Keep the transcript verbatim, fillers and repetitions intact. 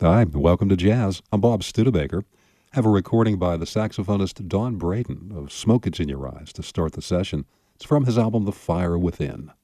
Hi, welcome to Jazz. I'm Bob Studebaker. I have a recording by the saxophonist Don Braden of Smoke It's in Your Eyes to start the session. It's from his album The Fire Within.